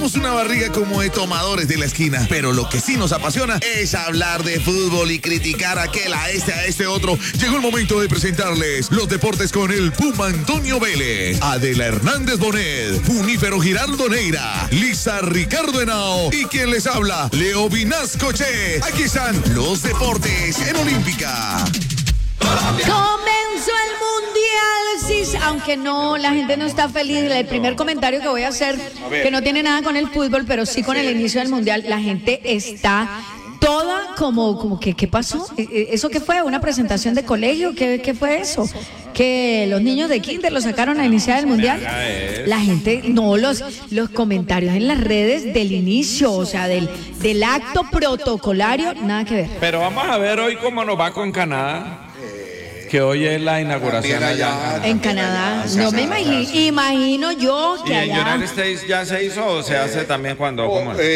tenemos una barriga como de tomadores de la esquina, pero lo que sí nos apasiona es hablar de fútbol y criticar a aquel, a este otro. Llegó el momento de presentarles los deportes con el Puma Antonio Vélez, Adela Hernández Bonet, Junífero Giraldo Neira, Lisa Ricardo Henao y quien les habla, Leo Vinasco Che. Aquí están los deportes en Olímpica. Comenzó el Mundial, sí, aunque no, la gente no está feliz. El primer comentario que voy a hacer, que no tiene nada con el fútbol, pero sí con el inicio del Mundial, la gente está toda como que, ¿qué pasó? ¿Eso qué fue? ¿Una presentación de colegio? ¿Qué fue eso? Que los niños de kinder lo sacaron a iniciar el Mundial. La gente, no, los comentarios en las redes del inicio, o sea, del acto protocolario, nada que ver. Pero vamos a ver hoy cómo nos va con Canadá, que hoy es la inauguración allá. En Canadá, no me imagino yo que ¿Y allá. en United States ya se hizo o se hace también cuando?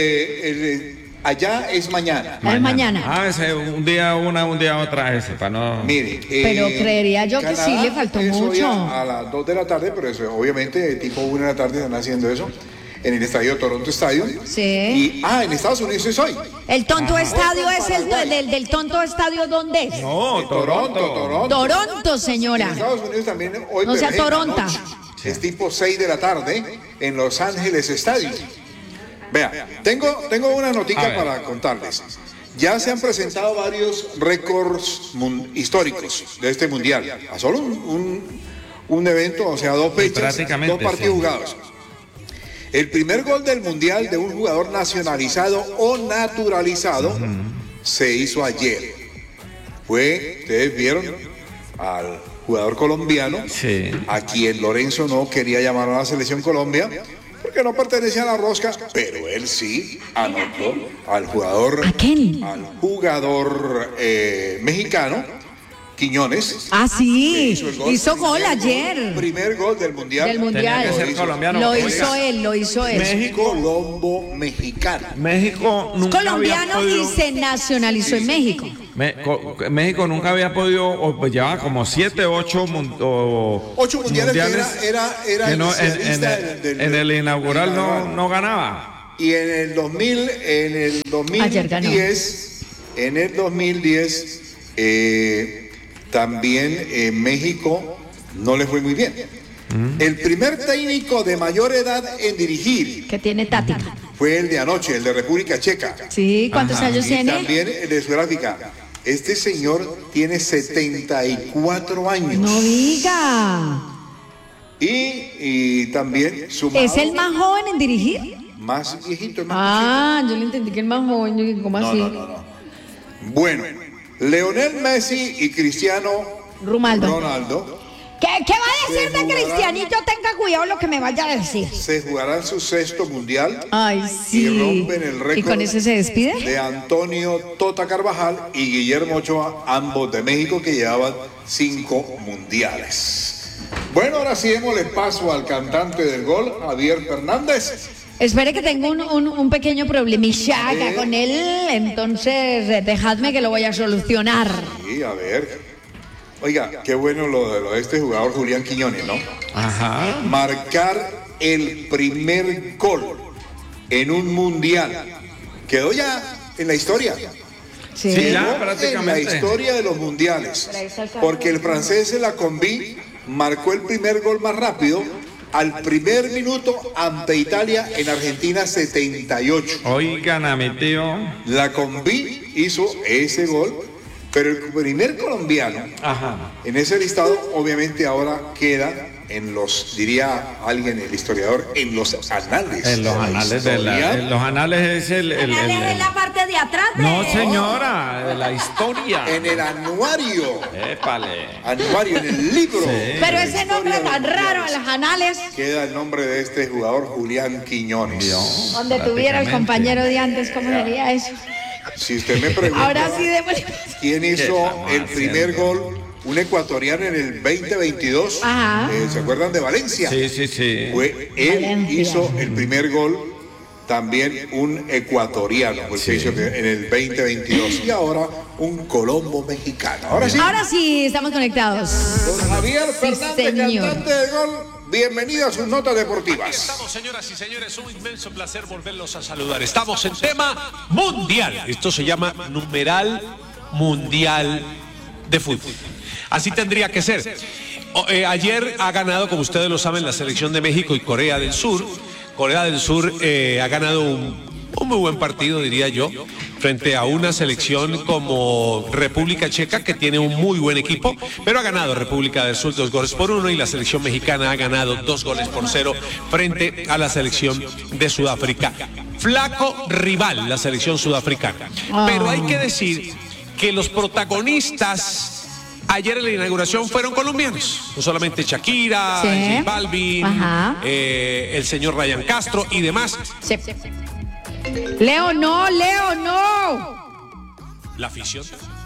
Allá es mañana. Es mañana. Ah, ese un día una, un día otra ese, para no. Mire, Pero creería yo que sí le faltó mucho. A las 2 de la tarde, pero eso, obviamente tipo 1 de la tarde están haciendo eso en el estadio Toronto Stadium. Sí. Y en Estados Unidos es hoy. El tonto estadio es el del tonto estadio, ¿dónde es? No, Toronto. Toronto, señora. En Estados Unidos también hoy. No sea Toronto. Es tipo 6 de la tarde en Los Ángeles Stadium. Vea, tengo una notica para contarles. Ya se han presentado varios récords históricos de este mundial. A solo un evento, o sea, 2 fechas, 2 partidos jugados. El primer gol del mundial de un jugador nacionalizado o naturalizado se hizo ayer. Ustedes vieron al jugador colombiano, a quien Lorenzo no quería llamar a la selección Colombia, porque no pertenecía a la rosca, pero él sí anotó al jugador, mexicano, Quiñones. Ah, sí, hizo gol ayer. Primer gol del mundial. Tenía que ser colombiano. Lo hizo él. México, Colombo mexicano. México nunca colombiano había podido, y se nacionalizó en México. México nunca había podido, pues llevaba como 7, 8 mundiales era que no, el en el inaugural no ganaba. Y en el 2010 también México no le fue muy bien. El primer técnico de mayor edad en dirigir, que tiene táctica, fue el de anoche, el de República Checa. Sí, ¿cuántos años tiene? También el de Sudáfrica. Este señor tiene 74 años. No diga. Y también sumado, ¿Es el más joven en dirigir? Más viejito, más yo le entendí que el más joven. Yo dije, ¿cómo así? No. Bueno, Leonel Messi y Cristiano Ronaldo. ¿Qué va a decir de Cristianito? Tenga cuidado lo que me vaya a decir. Se jugarán su 6º mundial. Ay, sí. Y rompen el récord. ¿Y con ese se despide? De Antonio Tota Carvajal y Guillermo Ochoa, ambos de México, que llevaban 5 mundiales. Bueno, ahora sí démosle paso al cantante del gol, Javier Fernández. Espere que tengo un pequeño problemilla acá con él, entonces dejadme que lo voy a solucionar. Sí, a ver. Oiga, qué bueno lo de este jugador Julián Quiñones, ¿no? Ajá. Marcar el primer gol en un mundial. Quedó ya en la historia. Sí, ya prácticamente. En la historia de los mundiales. Porque el francés Lacombe marcó el primer gol más rápido al primer minuto ante Italia en Argentina 78. Oigan a mi tío. Lacombe hizo ese gol. Pero el primer colombiano en ese listado obviamente ahora queda en los, diría alguien, el historiador, en los anales. En los anales en los anales es el ¿Anales es la parte de atrás? No, señora, de la historia. En el anuario. Épale. Anuario, en el libro. Sí. Pero ese nombre tan raro, en los anales. Queda el nombre de este jugador, Julián Quiñones. Donde tuviera el compañero de antes, ¿cómo sería eso? Si usted me pregunta, ahora sí démosle. ¿Quién hizo el primer gol? Un ecuatoriano en el 2022. ¿Se acuerdan de Valencia? Sí. Él hizo el primer gol, también un ecuatoriano, porque hizo en el 2022. Y ahora un Colombo mexicano. Ahora sí. Ahora sí, estamos conectados. Don Javier Fernández, señor. cantante de gol. bienvenido a sus notas deportivas. Aquí estamos, señoras y señores, un inmenso placer volverlos a saludar. Estamos en tema mundial. Esto se llama numeral mundial de fútbol. Así tendría que ser. Ayer ha ganado, como ustedes lo saben, la selección de México y Corea del Sur. Corea del Sur ha ganado un muy buen partido, diría yo, frente a una selección como República Checa, que tiene un muy buen equipo, pero ha ganado República del Sur 2-1, y la selección mexicana ha ganado 2-0 frente a la selección de Sudáfrica. Flaco rival la selección sudafricana. Pero hay que decir que los protagonistas ayer en la inauguración fueron colombianos, no solamente Shakira, sí, J Balvin, el señor Ryan Castro y demás. Sí. Leo, no. La afición.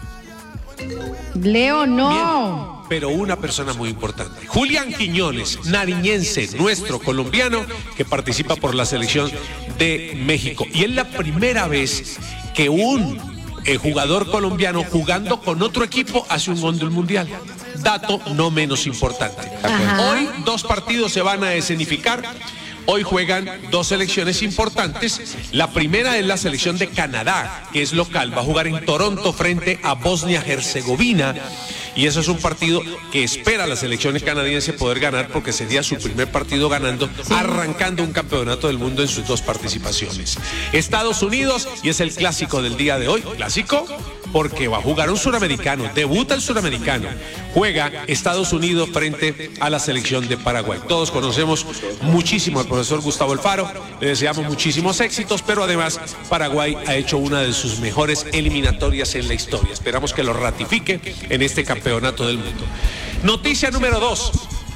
Leo, no. Bien, pero una persona muy importante, Julián Quiñones, nariñense, nuestro colombiano, que participa por la selección de México. Y es la primera vez que un jugador colombiano jugando con otro equipo hace un gol del mundial. Dato no menos importante. Hoy 2 partidos se van a escenificar. Hoy juegan 2 selecciones importantes. La primera es la selección de Canadá, que es local. Va a jugar en Toronto frente a Bosnia-Herzegovina. Y eso es un partido que espera la selección canadiense poder ganar, porque sería su primer partido ganando, arrancando un campeonato del mundo en sus 2 participaciones. Estados Unidos, y es el clásico del día de hoy. Clásico porque va a jugar un suramericano, debuta el suramericano. Juega Estados Unidos frente a la selección de Paraguay. Todos conocemos muchísimo al profesor Gustavo Alfaro, le deseamos muchísimos éxitos, pero además Paraguay ha hecho una de sus mejores eliminatorias en la historia. Esperamos que lo ratifique en este campeonato del mundo. Noticia número 2.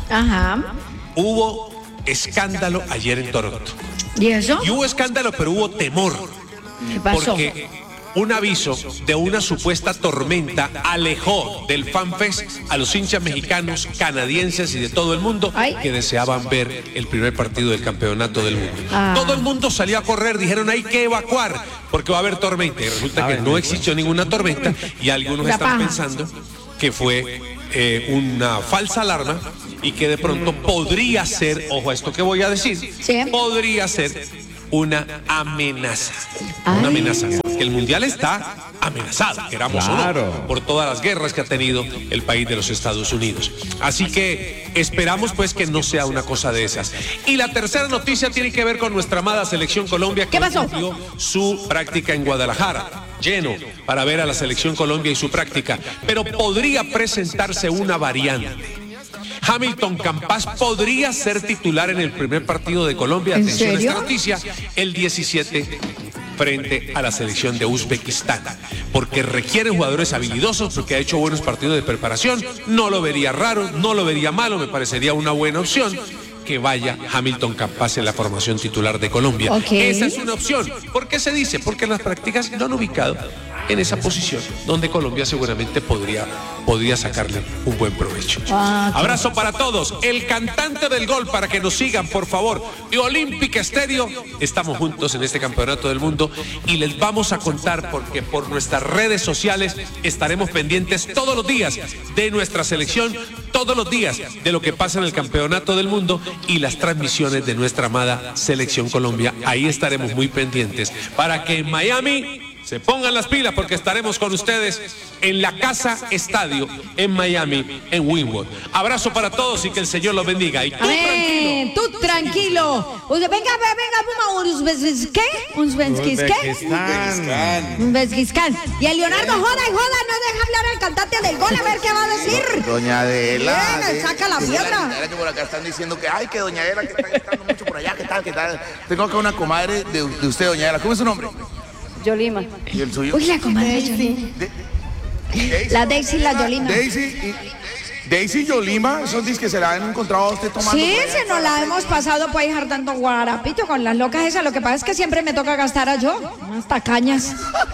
Hubo escándalo ayer en Toronto. ¿Y eso? Y hubo escándalo, pero hubo temor. ¿Qué pasó? Porque un aviso de una supuesta tormenta alejó del FanFest a los hinchas mexicanos, canadienses y de todo el mundo que deseaban ver el primer partido del campeonato del mundo. Todo el mundo salió a correr, dijeron hay que evacuar porque va a haber tormenta. Y resulta que no existió ninguna tormenta, y algunos están pensando que fue una falsa alarma y que de pronto podría ser, ojo a esto que voy a decir, podría ser una amenaza. Una amenaza, porque el mundial está amenazado, queramos o no, por todas las guerras que ha tenido el país de los Estados Unidos. Así que esperamos pues que no sea una cosa de esas. Y la tercera noticia tiene que ver con nuestra amada selección Colombia, que cumplió su práctica en Guadalajara, lleno para ver a la selección Colombia y su práctica, pero podría presentarse una variante. Hamilton Campas podría ser titular en el primer partido de Colombia. Atención a esta noticia, el 17 frente a la selección de Uzbekistán, porque requieren jugadores habilidosos, porque ha hecho buenos partidos de preparación. No lo vería raro, no lo vería malo, me parecería una buena opción que vaya Hamilton Campas en la formación titular de Colombia. Esa es una opción. ¿Por qué se dice? Porque en las prácticas lo han ubicado en esa posición donde Colombia seguramente podría sacarle un buen provecho. Abrazo para todos. El cantante del gol, para que nos sigan, por favor, y Olympic Stereo. Estamos juntos en este campeonato del mundo y les vamos a contar, porque por nuestras redes sociales estaremos pendientes todos los días de nuestra selección, todos los días de lo que pasa en el campeonato del mundo y las transmisiones de nuestra amada selección Colombia. Ahí estaremos muy pendientes para que en Miami se pongan las pilas, porque estaremos con ustedes en la Casa Estadio en Miami, en Wynwood. Abrazo para todos y que el Señor los bendiga. Y tú amén, tú tranquilo. Venga, Puma, Uzbekistán. Y el Leonardo joda, no deja hablar al cantante del gol, a ver qué va a decir. Doña Adela. Saca la piedra. Que por acá están diciendo que, ay, que Doña Adela, que está gritando mucho por allá, ¿qué tal? Tengo acá una comadre de usted, Doña Adela. ¿Cómo es su nombre? Yolima. ¿Y el suyo? Uy, la comadre Yolima. La Daisy, la Yolima. Daisy y Yolima, esos discos que se la han encontrado a usted tomando. Sí, se nos la hemos pasado por ahí hartando guarapito con las locas esas. Lo que pasa es que siempre me toca gastar a yo, unas tacañas.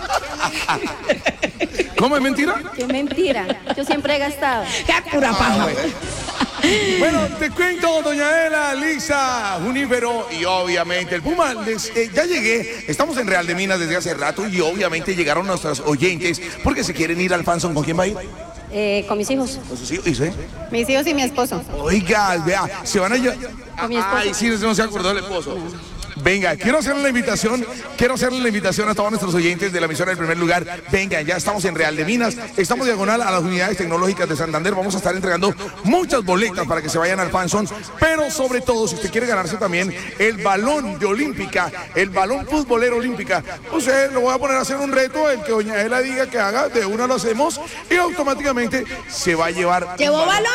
¿Cómo es mentira? Qué mentira. Yo siempre he gastado. ¡Qué pura paja! Bueno, te cuento, doña Adela, Lisa, Junípero y obviamente el Puma. Ya llegué, estamos en Real de Minas desde hace rato y obviamente llegaron nuestros oyentes porque se quieren ir al Fanzón. ¿Con quién va a ir? Con mis hijos. ¿Con sus hijos? ¿Y usted? Mis hijos y mi esposo. Oiga, vea, se van a llevar. Con mi esposo. Ay, sí, no se acordó el esposo. Venga, quiero hacerle la invitación a todos nuestros oyentes de la emisora del primer lugar. Venga, ya estamos en Real de Minas, estamos diagonal a las unidades tecnológicas de Santander. Vamos a estar entregando muchas boletas para que se vayan al Fanzón, pero sobre todo, si usted quiere ganarse también el balón de Olímpica, el balón futbolero Olímpica, usted lo voy a poner a hacer un reto, el que doña Ela diga que haga, de una lo hacemos y automáticamente se va a llevar. ¿Llevó balón?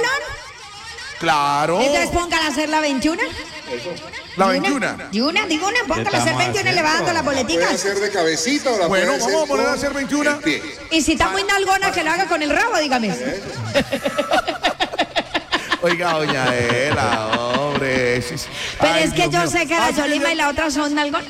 Claro. Entonces póngala a hacer la 21. La 21. Digo una, póngala a hacer 21 y le va dando las ¿Puede boleticas. hacer de cabecita o la Bueno, puede hacer vamos a poner a con hacer 21. el pie? Y si está muy nalgona, que lo haga con el rabo, dígame. Oiga, doña Ela, hombre. Pero Ay, es que Dios yo mío. sé que la sí, Yolima y la otra son nalgonas.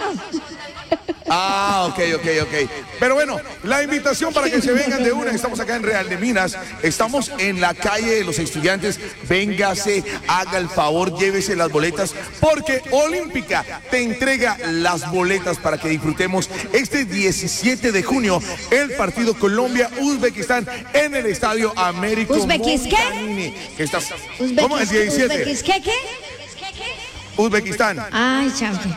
ok. Pero bueno, la invitación para que se vengan de una. Estamos acá en Real de Minas. Estamos en la calle de los estudiantes. Véngase, haga el favor, llévese las boletas. Porque Olímpica te entrega las boletas para que disfrutemos este 17 de junio el partido Colombia-Uzbekistán en el Estadio Américo ¿Uzbekistán? ¿Cómo? El 17. ¿Qué? Uzbekistán. Ay, chanfe.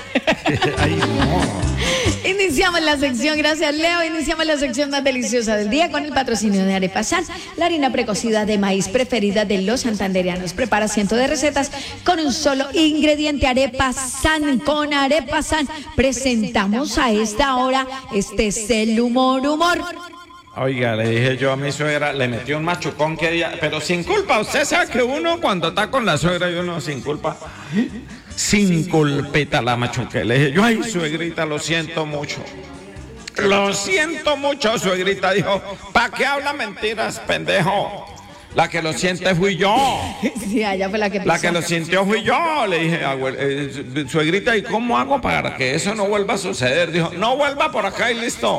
Iniciamos la sección, gracias Leo, iniciamos la sección más deliciosa del día con el patrocinio de Arepa San, la harina precocida de maíz preferida de los santandereanos. Prepara cientos de recetas con un solo ingrediente, Arepa San. Con Arepa San presentamos a esta hora, este es el humor. Oiga, le dije yo a mi suegra, le metí un machucón que ella, pero sin culpa. Usted sabe que uno cuando está con la suegra y uno sin culpa, sin culpita la machuqué. Le dije yo, ay, suegrita, lo siento mucho. Lo siento mucho, suegrita. Dijo, ¿para qué habla mentiras, pendejo? La que lo siente fui yo. Sí, ella fue la que pisó. La que lo sintió fui yo. Le dije, suegrita, ¿y cómo hago para que eso no vuelva a suceder? Dijo, no vuelva por acá y listo.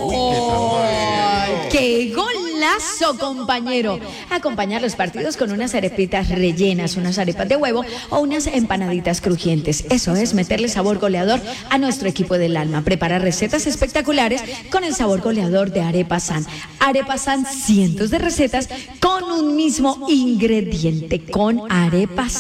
¡Qué golazo, compañero! Acompañar los partidos con unas arepitas rellenas, unas arepas de huevo o unas empanaditas crujientes. Eso es meterle sabor goleador a nuestro equipo del alma. Prepara recetas espectaculares con el sabor goleador de Arepa San. Arepa San, cientos de recetas con un mismo ingrediente, con Arepa San.